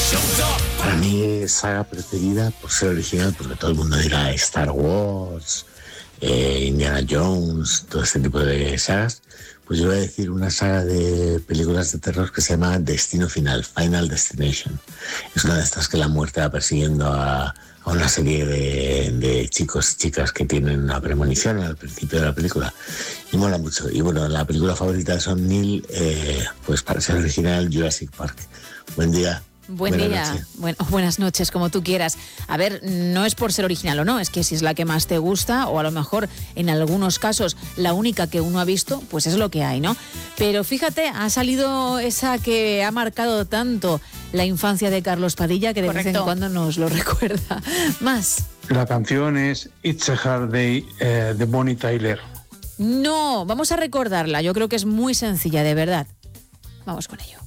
Para mí, saga preferida, por ser original, porque todo el mundo dirá Star Wars, Indiana Jones, todo este tipo de sagas, pues yo voy a decir una saga de películas de terror que se llama Destino Final, Final Destination. Es una de estas que la muerte va persiguiendo a una serie de chicos y chicas que tienen una premonición al principio de la película. Y mola mucho. Y bueno, la película favorita de Sam Neill, pues para ser original, Jurassic Park. Buen día. Buen día, buenas noches, como tú quieras. A ver, no es por ser original o no, es que si es la que más te gusta, o a lo mejor en algunos casos la única que uno ha visto, pues es lo que hay, ¿no? Pero fíjate, ha salido esa que ha marcado tanto la infancia de Carlos Padilla, que de vez en cuando nos lo recuerda. Más. La canción es It's a Hard Day de Bonnie Tyler. No, vamos a recordarla, yo creo que es muy sencilla, de verdad. Vamos con ello.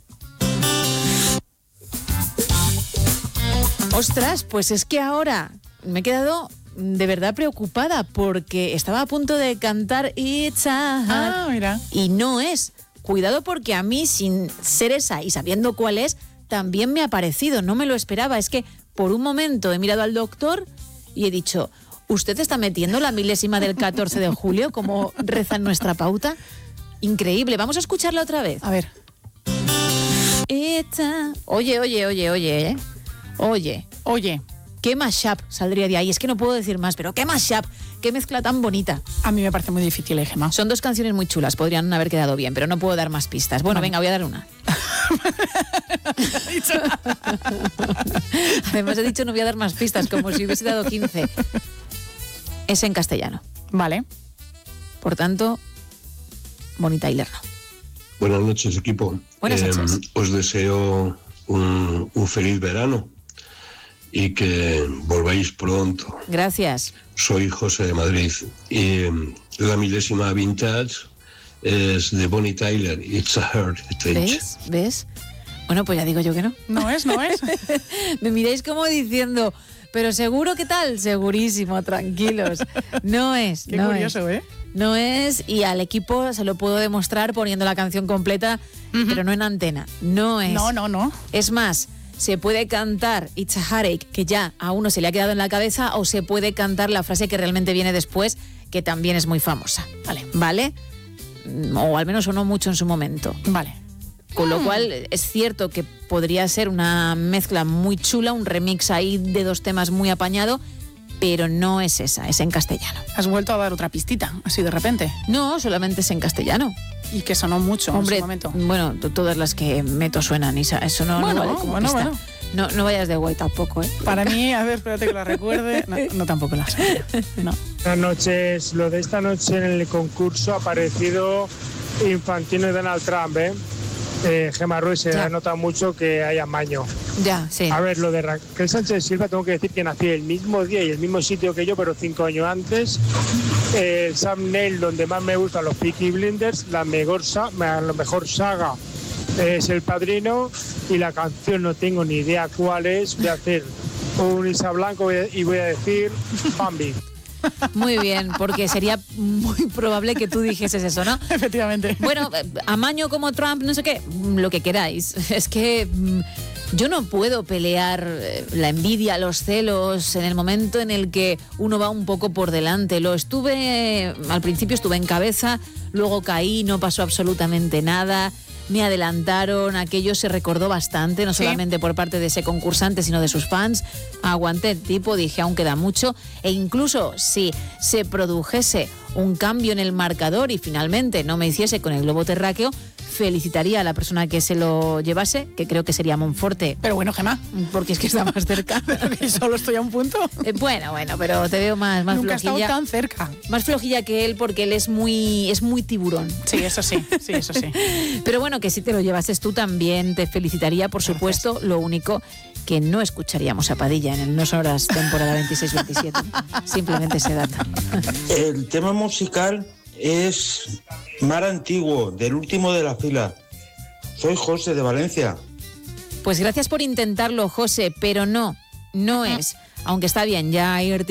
Ostras, pues es que ahora me he quedado de verdad preocupada porque estaba a punto de cantar It's a mira. Y no es. Cuidado porque a mí, sin ser esa y sabiendo cuál es, también me ha parecido. No me lo esperaba. Es que por un momento he mirado al doctor y he dicho, ¿usted está metiendo la milésima del 14 de julio como reza en nuestra pauta? Increíble. Vamos a escucharla otra vez. A ver. Oye, qué mashup saldría de ahí. Es que no puedo decir más, pero qué mashup, qué mezcla tan bonita. A mí me parece muy difícil, Gemma. Son dos canciones muy chulas, podrían haber quedado bien, pero no puedo dar más pistas. Bueno, venga, voy a dar una. Además he dicho no voy a dar más pistas, como si hubiese dado 15. Es en castellano. Vale. Por tanto, Bonnie Tyler no. Buenas noches, equipo. Buenas noches. Os deseo un feliz verano y que volváis pronto. Gracias. Soy José de Madrid y la milésima vintage es de Bonnie Tyler, It's a Hard Day. ¿Ves? Bueno, pues ya digo yo que no. No es. Me miráis como diciendo, pero seguro que tal, segurísimo, tranquilos. No es. Qué curioso, ¿eh? No es, y al equipo se lo puedo demostrar poniendo la canción completa, pero no en antena. No es. No. Es más, se puede cantar It's a Heartache, que ya a uno se le ha quedado en la cabeza, o se puede cantar la frase que realmente viene después, que también es muy famosa. ¿Vale? O al menos sonó mucho en su momento. Vale. Con lo cual es cierto que podría ser una mezcla muy chula, un remix ahí de dos temas muy apañado, pero no es esa, es en castellano. ¿Has vuelto a dar otra pistita, así de repente? No, solamente es en castellano. Y que sonó mucho en su momento. Bueno, todas las que meto suenan, Isa. Eso no vale como pista. No vayas de guay tampoco, ¿eh? Para mí, a ver, espérate que la recuerde. No tampoco la sé. No. Buenas noches. Lo de esta noche en el concurso ha aparecido Infantino y Donald Trump, ¿eh? Gemma Ruiz se nota mucho que hay amaño. Ya, sí. A ver, lo de Raquel Sánchez Silva, tengo que decir que nació el mismo día y el mismo sitio que yo, pero 5 años antes. Sam Neill, donde más me gustan los Peaky Blinders, la mejor saga es El Padrino, y la canción no tengo ni idea cuál es. Voy a hacer un Isa Blanco y voy a decir Bambi. Muy bien, porque sería muy probable que tú dijeses eso, ¿no? Efectivamente. Bueno, amaño como Trump, no sé qué, lo que queráis. Es que yo no puedo pelear la envidia, los celos, en el momento en el que uno va un poco por delante. Al principio estuve en cabeza, luego caí, no pasó absolutamente nada. Me adelantaron, aquello se recordó bastante, no solamente por parte de ese concursante, sino de sus fans. Aguanté el tipo, dije, aún queda mucho. E incluso si se produjese un cambio en el marcador y finalmente no me hiciese con el globo terráqueo, felicitaría a la persona que se lo llevase, que creo que sería Monforte. Pero bueno, Gemma, porque es que está más cerca. Y solo estoy a un punto. Bueno, pero te veo más Nunca flojilla. Nunca he estado tan cerca. Más flojilla que él, porque él es muy tiburón. Sí, eso sí. Pero bueno, que si te lo llevases tú también te felicitaría, por supuesto. Lo único que no escucharíamos a Padilla en el No Sonoras temporada 26-27. Simplemente ese dato. El tema musical es Mar Antiguo, del último de la fila. Soy José de Valencia. Pues gracias por intentarlo, José, pero no es. Aunque está bien, ya hay